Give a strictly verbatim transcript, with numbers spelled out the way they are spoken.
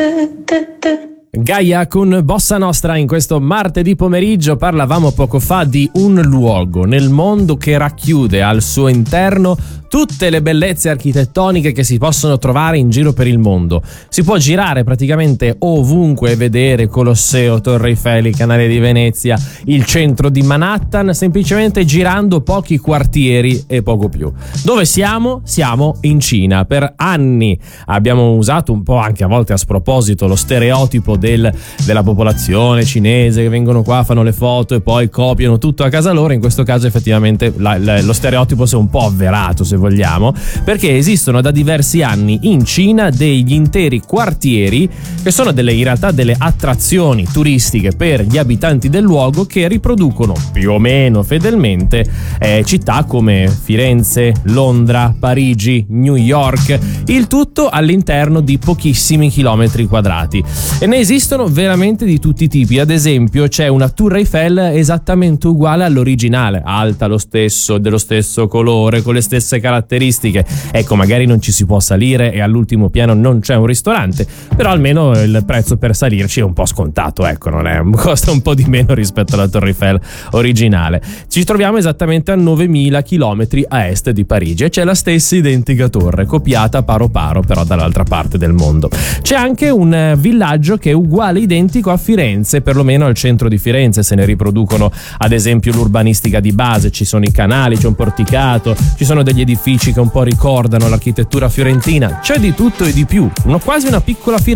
Gaia con Bossa Nostra in questo martedì pomeriggio. Parlavamo poco fa di un luogo nel mondo che racchiude al suo interno tutte le bellezze architettoniche che si possono trovare in giro per il mondo. Si può girare praticamente ovunque e vedere Colosseo, Torre Eiffel, il Canale di Venezia, il centro di Manhattan, semplicemente girando pochi quartieri e poco più. Dove siamo? Siamo in Cina. Per anni abbiamo usato un po', anche a volte a sproposito, lo stereotipo del, della popolazione cinese che vengono qua, fanno le foto e poi copiano tutto a casa loro. In questo caso effettivamente la, la, lo stereotipo si è un po' avverato, se vogliamo, perché esistono da diversi anni in Cina degli interi quartieri che sono delle, in realtà delle attrazioni turistiche per gli abitanti del luogo, che riproducono più o meno fedelmente eh, città come Firenze, Londra, Parigi, New York, il tutto all'interno di pochissimi chilometri quadrati. E ne esistono veramente di tutti i tipi. Ad esempio c'è una Tour Eiffel esattamente uguale all'originale, alta lo stesso, dello stesso colore, con le stesse caratteristiche. caratteristiche. Ecco, magari non ci si può salire e all'ultimo piano non c'è un ristorante, però almeno il prezzo per salirci è un po' scontato, ecco, non è, costa un po' di meno rispetto alla Torre Eiffel originale. Ci troviamo esattamente a novemila chilometri a est di Parigi e c'è la stessa identica torre, copiata paro paro però dall'altra parte del mondo. C'è anche un villaggio che è uguale, identico a Firenze, perlomeno al centro di Firenze se ne riproducono ad esempio l'urbanistica di base, ci sono i canali, c'è un porticato, ci sono degli edifici che un po' ricordano l'architettura fiorentina, c'è di tutto e di più, uno, quasi una piccola Firenze